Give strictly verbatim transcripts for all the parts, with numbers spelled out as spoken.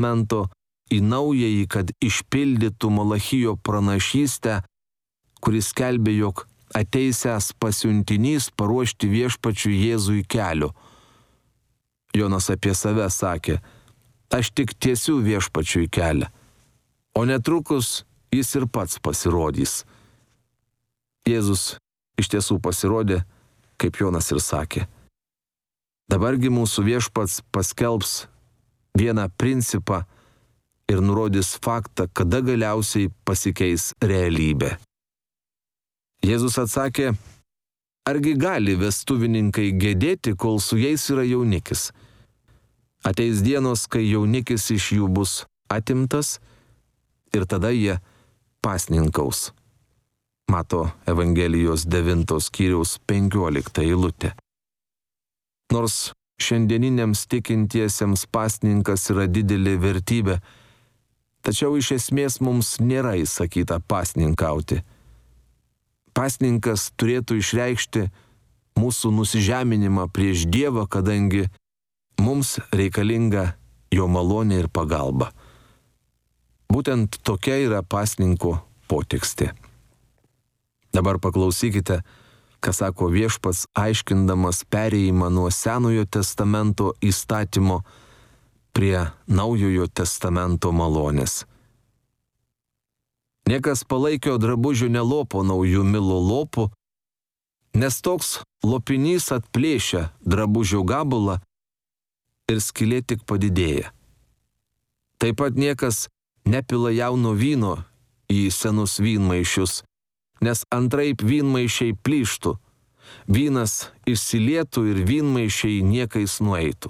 testamento į naująjį, kad išpildytų Malachijo pranašystę, kuris skelbė, jog ateisęs pasiuntinys paruošti viešpačiui Jėzui kelio. Jonas apie save sakė: aš tik tiesiu viešpačiui kelią, o netrukus jis ir pats pasirodys. Jėzus iš tiesų pasirodė, kaip Jonas ir sakė. Dabargi mūsų viešpats paskelbs vieną principą ir nurodys faktą, kada galiausiai pasikeis realybė. Jėzus atsakė: argi gali vestuvininkai gedėti, kol su jais yra jaunikis? Ateis dienos, kai jaunikis iš jų bus atimtas ir tada jie pasninkaus. Mato Evangelijos devintos skyriaus penkiolikta eilutė. Nors šiandieniniams tikintiesiems pasninkas yra didelė vertybė, tačiau iš esmės mums nėra įsakyta pasninkauti. Pasninkas turėtų išreikšti mūsų nusižeminimą prieš Dievą, kadangi mums reikalinga jo malonė ir pagalba. Būtent tokia yra pasninko potekstė. Dabar paklausykite, ką sako viešpats, aiškindamas perėjimą nuo Senojo testamento įstatymo prie Naujojo testamento malonės. Niekas palaikio drabužių nelopo naujų milo lopų, nes toks lopinys atplėšia drabužio gabalą ir skylė tik padidėja. Taip pat niekas nepila jauno vyno į senus vynmaišius, nes antraip vynmaišiai plyštų, vynas išsilietų ir vynmaišiai niekais nueitų.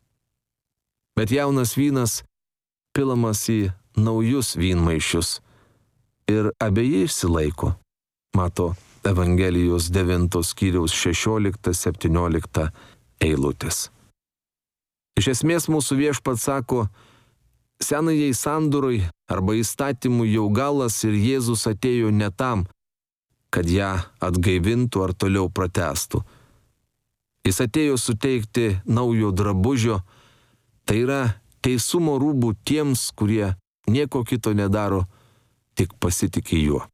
Bet jaunas vynas pilamas į naujus vynmaišius ir abeji išsilaiko. Mato Evangelijos devintos skyriaus šešiolikta septyniolikta eilutės. Iš esmės mūsų viešpats sako, senajai sandoroj arba įstatymų jau galas ir Jėzus atėjo ne tam, kad ją atgaivintų ar toliau pratęstų. Jis atėjo suteikti naujo drabužio, tai yra teisumo rūbų tiems, kurie nieko kito nedaro, tik pasitiki juo.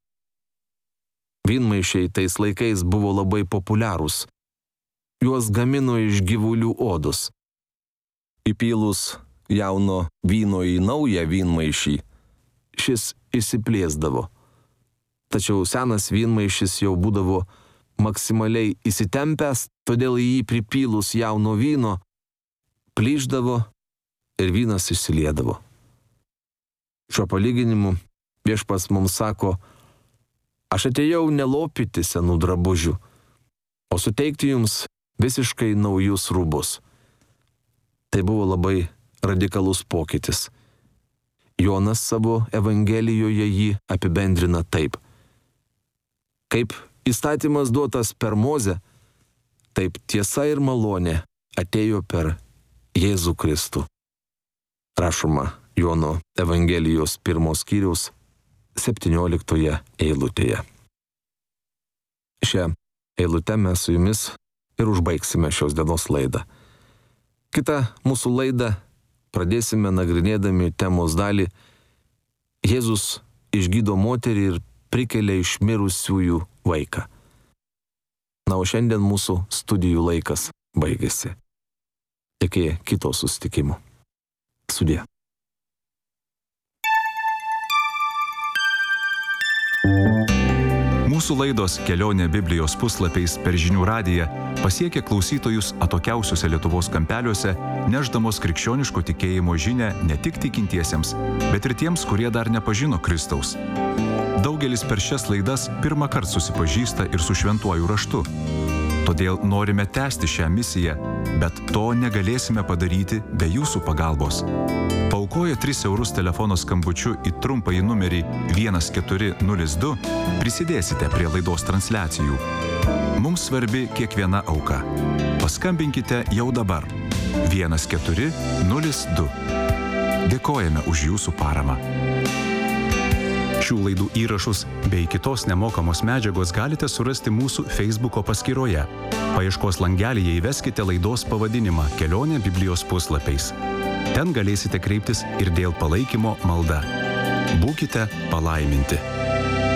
Vynmaišiai tais laikais buvo labai populiarūs. Juos gamino iš gyvulių odos. Įpylus jauno vyno į naują vynmaišį, šis išsiplėsdavo. Tačiau senas vynmaišis jau būdavo maksimaliai įsitempęs, todėl į jį pripylus jauno vyno plyšdavo ir vynas išsiliedavo. Šiuo palyginimu viešpats mums sako, aš atėjau nelopyti senų drabužių, o suteikti jums visiškai naujus rūbus. Tai buvo labai radikalus pokytis. Jonas savo Evangelijoje jį apibendrina taip. Kaip įstatymas duotas per Mozę, taip tiesa ir malonė atėjo per Jėzų Kristų. Rašoma Jono Evangelijos pirmos skyriaus septynioliktoje eilutėje. Šią eilutę mes su jumis ir užbaigsime šios dienos laidą. Kitą mūsų laidą pradėsime nagrinėdami temos dalį Jėzus išgydo moterį ir prikelia iš mirusiųjų vaiką. Na, o šiandien mūsų studijų laikas baigėsi. Iki kito susitikimo. Sudie. Mūsų laidos Kelionė Biblijos puslapiais per žinių radiją pasiekė klausytojus atokiausiuose Lietuvos kampeliuose, nešdamos krikščioniško tikėjimo žinią ne tik tikintiesiems, bet ir tiems, kurie dar nepažino Kristaus. Daugelis per šias laidas pirmą kartą susipažįsta ir su šventuoju raštu. Todėl norime tęsti šią misiją, bet to negalėsime padaryti be jūsų pagalbos. Paaukoję tris eurus telefono skambučiu į trumpąjį numerį vienas keturi nulis du prisidėsite prie laidos transliacijų. Mums svarbi kiekviena auka. Paskambinkite jau dabar. vienas keturi nulis du. Dėkojame už jūsų paramą. Šių laidų įrašus bei kitos nemokamos medžiagos galite surasti mūsų Facebooko paskyroje. Paieškos langelyje įveskite laidos pavadinimą Kelionė Biblijos puslapiais. Ten galėsite kreiptis ir dėl palaikymo malda. Būkite palaiminti.